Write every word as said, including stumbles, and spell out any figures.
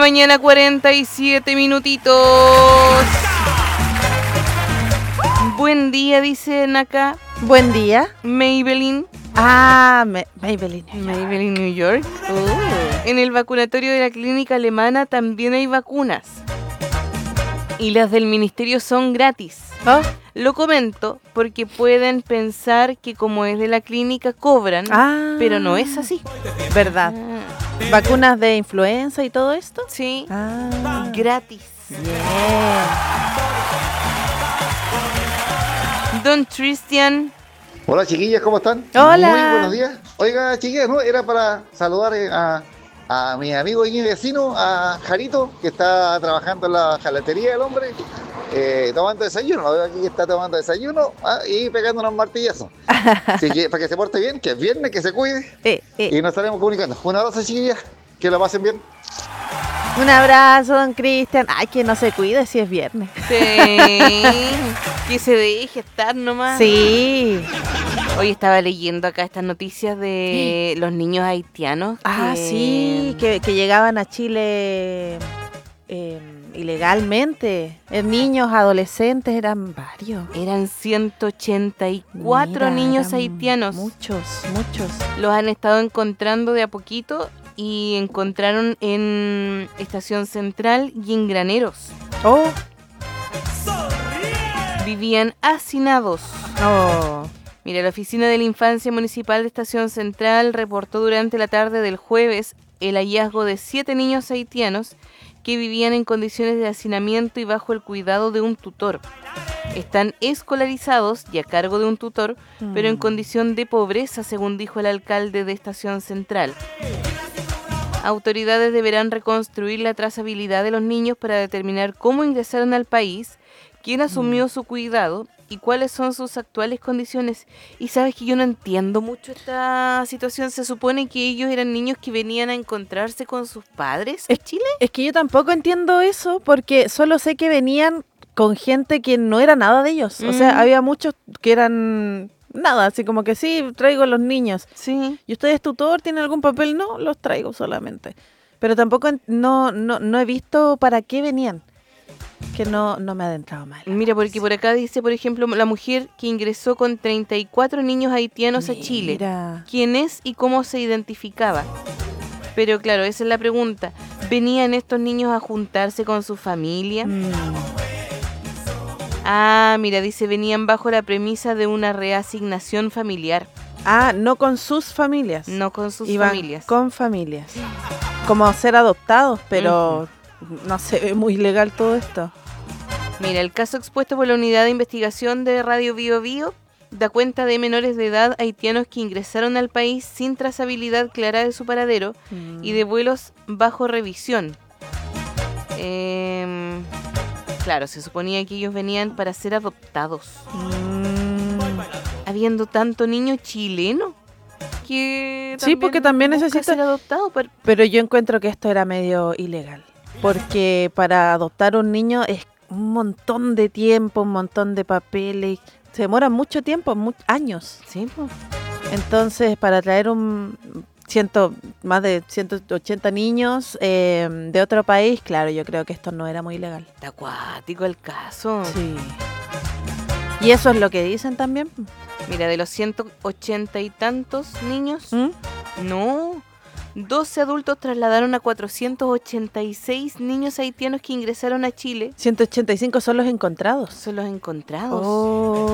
mañana, cuarenta y siete minutitos. Buen día, dicen acá. Buen día. Maybelline. Ah, Me- Maybelline. Maybelline, New York. Uh. En el vacunatorio de la clínica alemana también hay vacunas. Y las del ministerio son gratis. ¿Oh? Lo comento porque pueden pensar que como es de la clínica cobran, Ah, pero no es así. verdad. Ah, ¿Vacunas de influenza y todo esto? sí, Ah, gratis. bien. Don Christian. Hola chiquillas, ¿cómo están? Hola. Muy buenos días. Oiga, chiquillas, ¿no? Era para saludar eh, a, a mi amigo y mi vecino, a Jarito, que está trabajando en la jalatería del hombre, eh, tomando desayuno. Lo veo aquí que está tomando desayuno ah, y pegando unos martillazos. Así que para que se porte bien, que es viernes, que se cuide Eh, eh. y nos estaremos comunicando. Un abrazo, chiquillas, que la pasen bien. Un abrazo, don Cristian. Ay, que no se cuide si es viernes. Sí, que se deje estar nomás. Sí. Hoy estaba leyendo acá estas noticias de los niños haitianos. Ah, que sí, que, que llegaban a Chile eh, ilegalmente. Eh, niños, adolescentes, eran varios. Eran ciento ochenta y cuatro Mira, niños eran haitianos. Muchos, muchos. Los han estado encontrando de a poquito y encontraron en Estación Central y en Graneros. Oh, Vivían hacinados. oh. Mira, la Oficina de la Infancia Municipal de Estación Central reportó durante la tarde del jueves el hallazgo de siete niños haitianos que vivían en condiciones de hacinamiento y bajo el cuidado de un tutor. Están escolarizados y a cargo de un tutor, mm. pero en condición de pobreza, según dijo el alcalde de Estación Central. Autoridades deberán reconstruir la trazabilidad de los niños para determinar cómo ingresaron al país, quién asumió mm. su cuidado y cuáles son sus actuales condiciones. Y sabes que yo no entiendo mucho esta situación. Se supone que ellos eran niños que venían a encontrarse con sus padres en Chile. Es que yo tampoco entiendo eso porque solo sé que venían con gente que no era nada de ellos. Mm. O sea, había muchos que eran nada, así como que sí, traigo a los niños. Sí. ¿Y usted es tutor? ¿Tiene algún papel? No, los traigo solamente. Pero tampoco no, no, no he visto para qué venían. Que no, no me ha adentrado mal. Mira, porque por acá dice, por ejemplo, la mujer que ingresó con treinta y cuatro niños haitianos Mira. a Chile. ¿Quién es y cómo se identificaba? Pero claro, esa es la pregunta. ¿Venían estos niños a juntarse con su familia? Mm. Ah, mira, dice, venían bajo la premisa de una reasignación familiar. Ah, no con sus familias. No con sus Iban familias. Con familias. Como ser adoptados, pero... Uh-huh. No se ve muy legal todo esto. Mira, el caso expuesto por la Unidad de Investigación de Radio Bio Bio da cuenta de menores de edad haitianos que ingresaron al país sin trazabilidad clara de su paradero mm. y de vuelos bajo revisión. Eh, claro, se suponía que ellos venían para ser adoptados. Mm. Habiendo tanto niño chileno que sí, porque también necesita ser adoptado. Pero... pero yo encuentro que esto era medio ilegal. Porque para adoptar un niño es un montón de tiempo, un montón de papeles. Se demora mucho tiempo, muchos años. Sí, pues. Entonces, para traer un ciento, más de ciento ochenta niños eh, de otro país, claro, yo creo que esto no era muy legal. Está acuático el caso. Sí. ¿Y eso es lo que dicen también? Mira, de los ciento ochenta y tantos niños, ¿Mm? no... doce adultos trasladaron a cuatrocientos ochenta y seis niños haitianos que ingresaron a Chile. ciento ochenta y cinco son los encontrados. Son los encontrados. Oh.